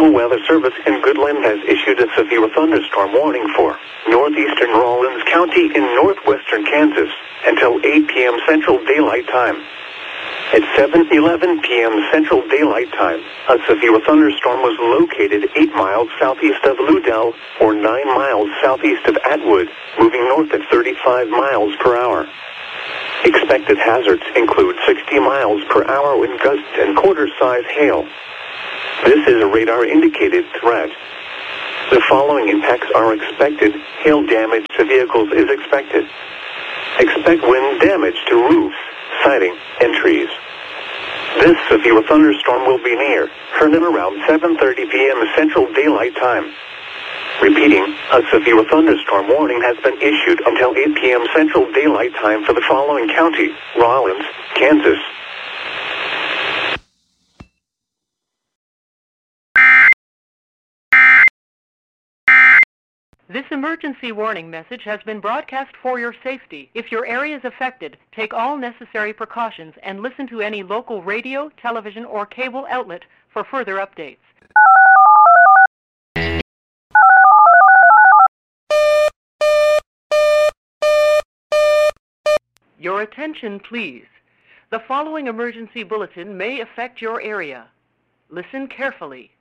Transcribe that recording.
National Weather Service in Goodland has issued a severe thunderstorm warning for northeastern Rawlins County in northwestern Kansas until 8 p.m. Central Daylight Time. At 7:11 p.m. Central Daylight Time, a severe thunderstorm was located 8 miles southeast of Ludell or 9 miles southeast of Atwood, moving north at 35 miles per hour. Expected hazards include 60 miles per hour wind gusts and quarter-size hail. This is a radar-indicated threat. The following impacts are expected. Hail damage to vehicles is expected. Expect wind damage to roofs, siding, and trees. This severe thunderstorm will be near Herndon around 7:30 p.m. Central Daylight Time. Repeating, a severe thunderstorm warning has been issued until 8 p.m. Central Daylight Time for the following county: Rawlins, Kansas. This emergency warning message has been broadcast for your safety. If your area is affected, take all necessary precautions and listen to any local radio, television, or cable outlet for further updates. Your attention, please. The following emergency bulletin may affect your area. Listen carefully.